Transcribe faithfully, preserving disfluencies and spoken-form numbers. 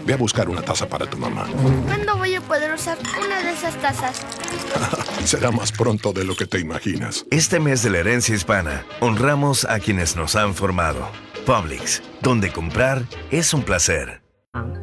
Ve a buscar una taza para tu mamá. ¿Cuándo voy a poder usar una de esas tazas? Será más pronto de lo que te imaginas. Este mes de la herencia hispana, honramos a quienes nos han formado. Publix, donde comprar es un placer.